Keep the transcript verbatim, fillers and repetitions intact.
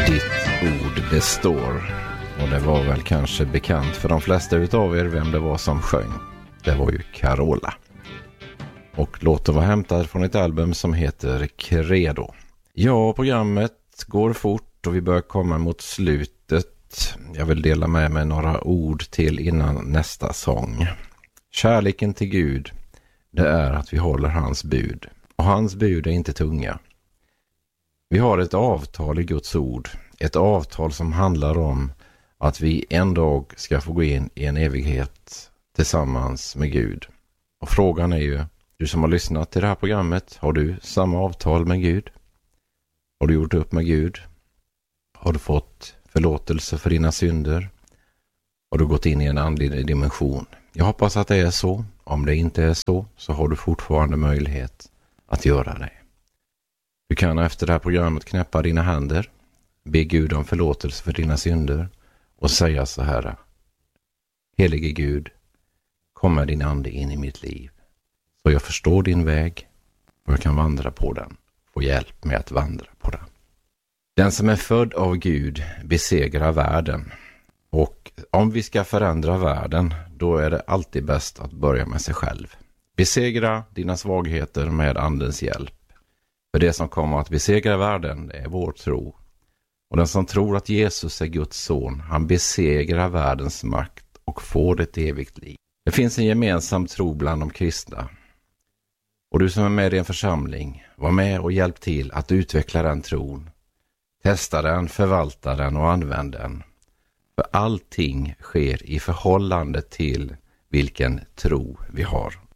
Ditt ord består. Och det var väl kanske bekant för de flesta utav er vem det var som sjöng. Det var ju Carola. Och låten var hämtad från ett album som heter Credo. Ja, programmet går fort och vi börjar komma mot slutet. Jag vill dela med mig några ord till innan nästa sång. Kärleken till Gud, det är att vi håller hans bud. Och hans bud är inte tunga. Vi har ett avtal i Guds ord. Ett avtal som handlar om att vi en dag ska få gå in i en evighet tillsammans med Gud. Och frågan är ju, du som har lyssnat till det här programmet, har du samma avtal med Gud? Har du gjort upp med Gud? Har du fått förlåtelse för dina synder? Har du gått in i en andlig dimension? Jag hoppas att det är så. Om det inte är så, så har du fortfarande möjlighet att göra det. Du kan efter det här programmet knäppa dina händer, be Gud om förlåtelse för dina synder och säga så här: Helige Gud, kom med din ande in i mitt liv så jag förstår din väg och jag kan vandra på den. Få hjälp med att vandra på den. Den som är född av Gud besegrar världen. Och om vi ska förändra världen, då är det alltid bäst att börja med sig själv. Besegra dina svagheter med andens hjälp. För det som kommer att besegra världen är vår tro. Och den som tror att Jesus är Guds son, han besegrar världens makt och får ett evigt liv. Det finns en gemensam tro bland de kristna. Och du som är med i en församling, var med och hjälp till att utveckla den tron. Testa den, förvalta den och använd den. För allting sker i förhållande till vilken tro vi har.